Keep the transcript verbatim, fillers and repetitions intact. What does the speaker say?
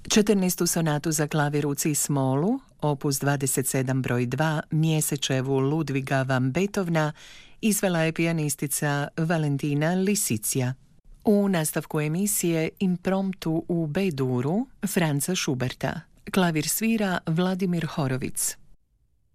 četrnaestu sonatu za klavir u cis-molu, opus dvadeset sedam broj dva, Mjesečevu Ludviga van Beethovna, izvela je pijanistica Valentina Lisicija. U nastavku emisije Impromptu u B-duru Franza Schuberta. Klavir svira Vladimir Horovic.